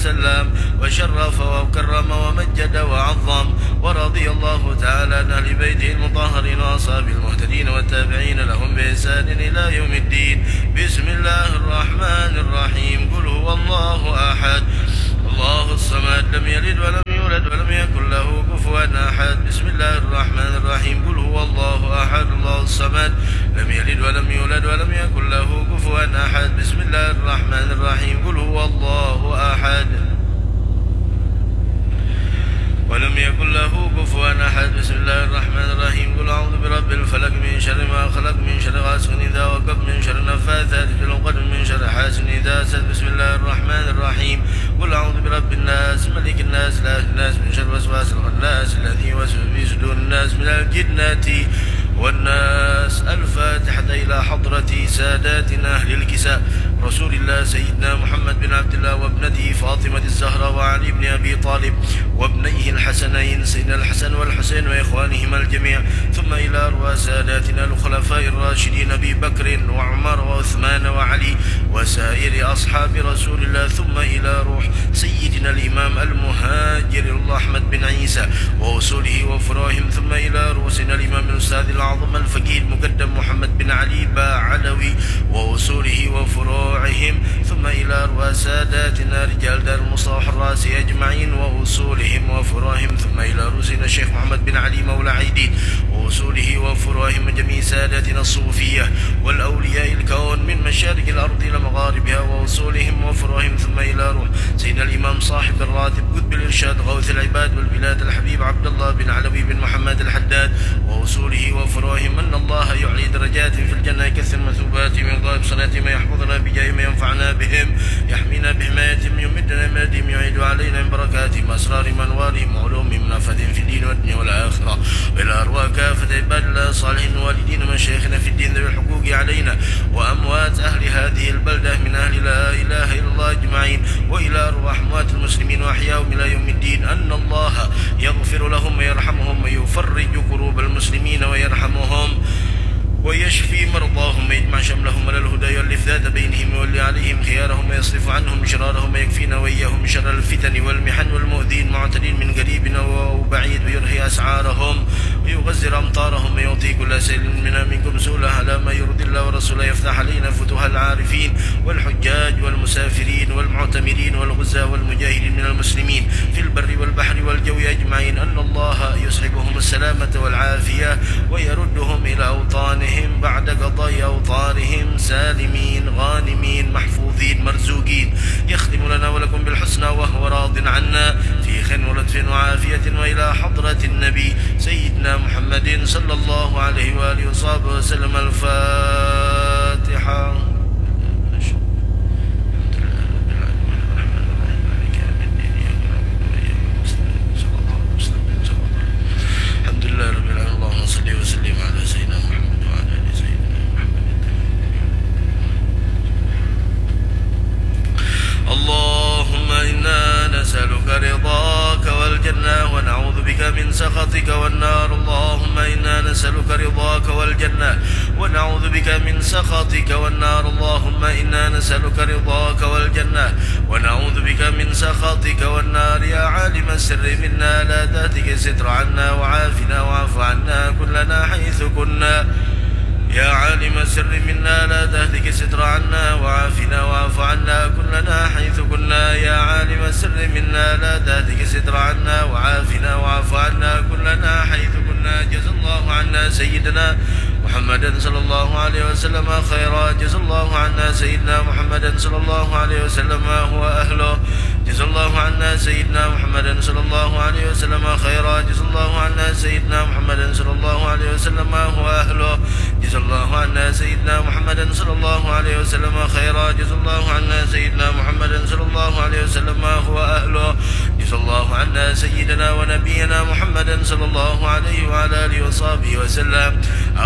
وسلم وشرف وكرم ومجد وعظم، ورضي الله تعالى عن أهل بيته المطهرين وأصحابه المهتدين والتابعين لهم بإحسان إلى يوم الدين. بسم الله الرحمن الرحيم. قل هو الله أحد الله الصمد لم يلد ولم يولد ولم يكن له كفوا أحد. بسم الله الرحمن الرحيم. قل هو الله أحد الله الصمد لم يلد ولم يولد ولم يكن له كفوا أحد. بسم الله الرحمن الرحيم. قل هو الله أحد ولم يكن له كفوا أحد. بسم الله الرحمن الرحيم. قل أعوذ برب الفلق من شر ما خلق من شر غاسق إذا وقب من شر النفاثات في العقد من شر حاسد إذا حسد. بسم الله الرحمن الرحيم. قل أعوذ برب الناس ملك الناس إله الناس من شر الوسواس الخناس الذي يوسوس في صدور الناس من الجنة والناس. الفاتحة إلى حضرة ساداتنا أهل الكساء رسول الله سيدنا محمد بن عبد الله وابنته فاطمة الزهراء وعلي بن أبي طالب وابنيه الحسنين سيدنا الحسن والحسين وإخوانهما الجميع، ثم إلى أرواح ساداتنا الخلفاء الراشدين أبي بكر وعمر وعثمان وعلي وسائر أصحاب رسول الله، ثم إلى روح سيدنا الإمام المهاجر أحمد بن عيسى وأصوله وفروعهم، ثم إلى رؤوسنا الإمام الأستاذ الأعظم الفقيه المقدم محمد بن علي باعلوي وأصوله وفروعهم، ثم إلى أرواح ساداتنا رجال دار المصطفى الراسي أجمعين وأصولهم وفروعهم، ثم إلى رؤوسنا الشيخ محمد بن علي مولى عيدين وأصوله وفروعهم جميع ساداتنا الصوفية والأولياء الكون من مشارق الأرض إلى مغاربها وأصولهم وفروعهم، ثم إلى روح سيدنا الإمام صاحب الراتب قطب الإرشاد غوث العباد والبلاد الحبيب عبد الله بن علوي بن محمد الحداد وأصوله وفروعهم، أن الله يعلي درجات في الجنة يكثر مثوبات من ضائب صلاتهم يحفظنا بجاههم ينفعنا بهم يحمينا بحمايتهم يمدنا بمدهم يعيد علينا من بركاتهم أسرارهم أنوارهم وعلومهم نافذ في الدين والدنيا والآخرة، وإلى أرواح كافة عباد الله الصالحين والدين مشايخنا في الدين ذوي الحقوق علينا وأموات أهل هذه البلدة من أهل لا إله إلا الله أجمعين، وإلى أرواح أموات المسلمين وأحياهم إلى يوم الدين، أن الله يغفر لهم ويرحمهم ويفرج كروب المسلمين ويرحمهم ويشفي مرضاهم ويجمع شملهم على الهدى يؤلف ذات بينهم ويولي عليهم خيارهم ويصرف عنهم شرارهم ويكفينا وإياهم شر الفتن والمحن والمؤذين معتدين من قريب أو بعيد ويرخي أسعارهم ويغزر أمطارهم ويعطي كل سيل منا منكم سؤله على ما يرضي الله ورسوله يفتح علينا فتوح العارفين والحجاج والمسافرين والمعتمرين والغزاة والمجاهدين من المسلمين في البر والبحر والجو أجمعين، أن الله يصحبهم السلامة والعافية ويردهم إلى أوطانهم بعد قضاء أوطارهم سالمين غانمين محفوظين مرزوقين، يختم لنا ولكم بالحسنى وهو راض عنا في خير ولطف وعافية، وإلى حضرة النبي سيدنا محمد صلى الله عليه وآله وصحبه وسلم. الفاتحة. الحمد لله رب العالمين. اللهم صل وسلم على سيدنا محمد وعلى آل سيدنا محمد. اللهم إنا نسألك رضاك والجنة ونعوذ بك من سخطك والنار. اللهم إنا نسألك رضاك والجنة ونعوذ بك من سخطك والنار. اللهم إنا نسألك رضاك والجنة ونعوذ بك من سخطك والنار. يا عالم السر منا لا تهتك الستر عنا وعافنا واعف عنا كلنا حيث كنا. يا عالم السر منا لا تهتك الستر عنا وعافنا واعف عنا كلنا حيث كنا. يا عالم السر منا لا تهتك الستر عنا وعافنا واعف عنا كلنا حيث كنا. جزا الله عنا سيدنا محمدا صلى الله عليه وسلم خيرا. جزا الله عنا سيدنا محمدا صلى الله عليه وسلم هو أهله. جزا الله عنا سيدنا محمدا صلى الله عليه وسلم خيرا. جزا الله عنا سيدنا محمدا صلى الله عليه وسلم هو أهله. جزا الله عنا سيدنا محمدا صلى الله عليه وسلم خيرا. جزا الله عنا سيدنا محمدا صلى الله عليه وسلم هو أهله. جزا الله عنا سيدنا ونبينا محمدا صلى الله عليه وعلى آله وصحبه وسلم